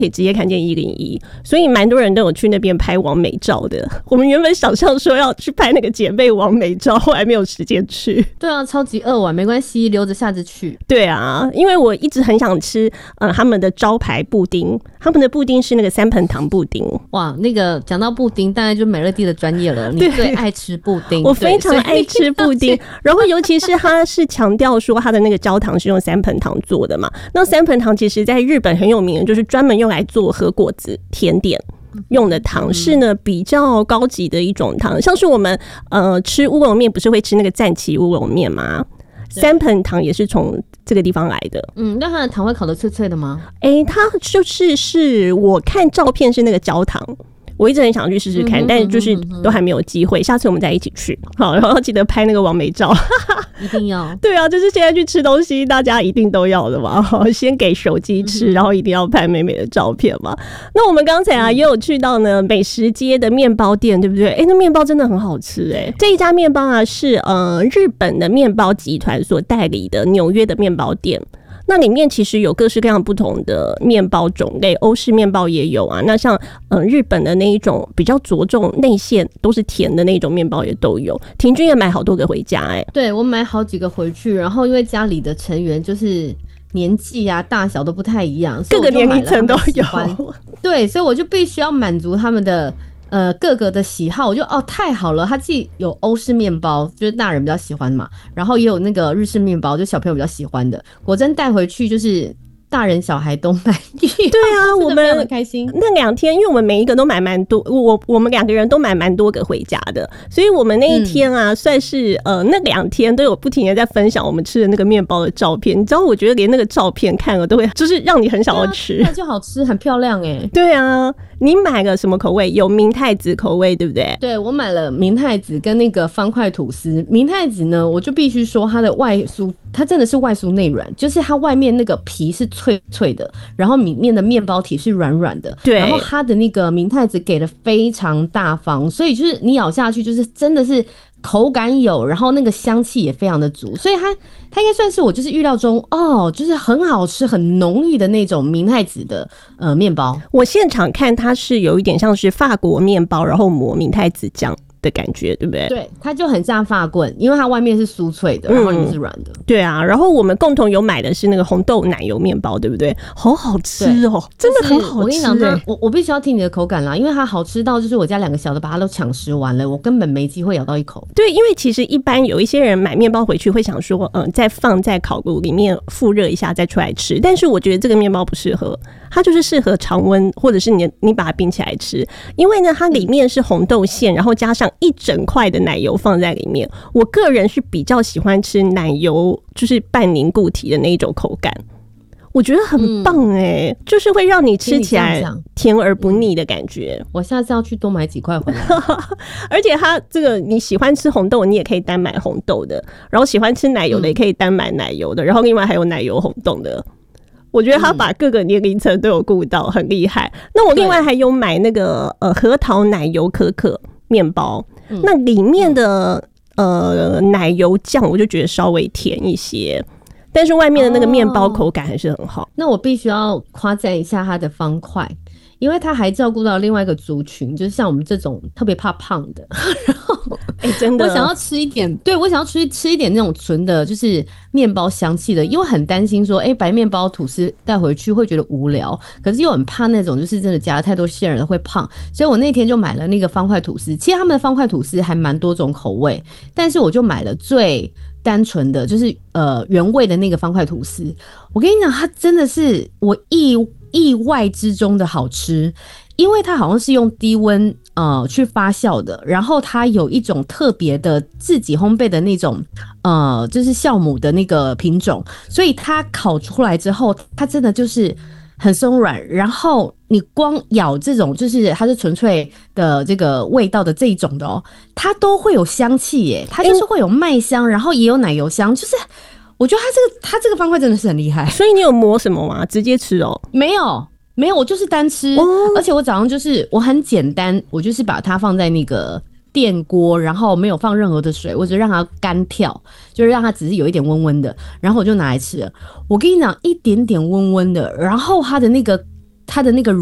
可以直接看见101，所以蛮多人都有去那边拍网美照的。我们原本想象说要去拍那个姐妹网美照，后来没有时间去。 对啊，超级饿完没关系，留着下次去。 对啊，因为我一直很想吃他们的招牌布丁，他们的布丁是那个3盆糖布丁。 哇，那个讲到布丁，大概就美乐蒂的专业了。你最爱吃布丁， 我非常爱吃布丁。然后尤其是它是强调说它的那个焦糖是用3盆糖做的嘛，那3盆糖其实在日本很有名的，就是专门用来做和果子甜点用的糖，是呢比较高级的一种糖。像是我们吃乌龙面不是会吃那个赞岐乌龙面吗？3盆糖也是从这个地方来的。 那它的糖会烤得脆脆的吗？ 它就是我看照片是那个焦糖。我一直很想去试试看，但是就是都还没有机会。下次我们再一起去，好，然后记得拍那个网美照， 一定要。 对啊，就是现在去吃东西，大家一定都要的嘛。先给手机吃，然后一定要拍美美的照片嘛。那我们刚才也有去到呢美食街的面包店，对不对？那面包真的很好吃这一家面包啊是日本的面包集团所代理的纽约的面包店。那里面其实有各式各样不同的面包种类，欧式面包也有啊。那像日本的那一种比较着重内馅都是甜的那种面包也都有。婷君也买好多个回家对，我买好几个回去，然后因为家里的成员就是年纪啊大小都不太一样， 各个年龄层都有。 对，所以我就必须要满足他们的各个的喜好。我就太好了，它既有欧式面包，就是大人比较喜欢嘛，然后也有那个日式面包，就小朋友比较喜欢的。果真带回去就是大人小孩都满意。 对啊，我们非常的开心。 那2天，因为我们每一个都买蛮多，我们2个人都买蛮多个回家的，所以我们那一天啊，算是那2天都有不停的在分享我们吃的那个面包的照片。你知道，我觉得连那个照片看了都会，就是让你很想要吃。 那就好吃，很漂亮对啊，你买了什么口味？有明太子口味，对不对？ 对，我买了明太子跟那个方块吐司。明太子呢，我就必须说它的外酥，它真的是外酥内软，就是它外面那个皮是脆脆的，然后里面的面包体是软软的。 对， 然后它的那个明太子给的非常大方，所以就是你咬下去就是真的是口感有，然后那个香气也非常的足，所以它应该算是我就是预料中就是很好吃很浓郁的那种明太子的面包。 我现场看它是有一点像是法国面包，然后抹明太子酱的感觉，对不对？ 对，它就很像法棍，因为它外面是酥脆的，然后里面是软的。 对啊，然后我们共同有买的是那个红豆奶油面包，对不对？好好吃真的很好吃。 我跟你讲，我必须要听你的口感啦，因为它好吃到就是我家2个小的把它都抢食完了，我根本没机会咬到一口。 对，因为其实一般有一些人买面包回去会想说，再放在烤炉里面复热一下再出来吃，但是我觉得这个面包不适合，它就是适合常温或者是你把它冰起来吃，因为呢它里面是红豆馅，然后加上一整块的奶油放在里面。我个人是比较喜欢吃奶油就是半凝固体的那一种口感，我觉得很棒就是会让你吃起来甜而不腻的感觉。 我下次要去多买几块回来。 而且它这个你喜欢吃红豆你也可以单买红豆的，然后喜欢吃奶油的也可以单买奶油的，然后另外还有奶油红豆的。我觉得他把各个年龄层都有顾到，很厉害。那我另外还有买那个核桃奶油可可面包，那里面的奶油酱我就觉得稍微甜一些，但是外面的那个面包口感还是很好。 那我必须要夸赞一下它的方块，因为它还照顾到另外一个族群，就是像我们这种特别怕胖的。然后真的， 我想要吃一点，对，我想要吃一点那种纯的，就是面包香气的，因为很担心说，白面包吐司带回去会觉得无聊，可是又很怕那种就是真的加了太多馅了会胖，所以我那天就买了那个方块吐司。其实他们的方块吐司还蛮多种口味，但是我就买了最单纯的，就是原味的那个方块吐司。我跟你讲，它真的是我意外之中的好吃，因为它好像是用低温去发酵的，然后它有一种特别的自己烘焙的那种就是酵母的那个品种，所以它烤出来之后，它真的就是很松软，然后你光咬这种就是它是纯粹的这个味道的这一种的它都会有香气耶，它就是会有麦香，然后也有奶油香，就是我觉得它这个方块真的是很厉害。 所以你有磨什么吗？直接吃没有，我就是单吃而且我早上就是我很简单，我就是把它放在那个电锅，然后没有放任何的水，我只让它干跳，就是让它只是有一点温温的，然后我就拿来吃了。我跟你讲，一点点温温的，然后它的那个它的那个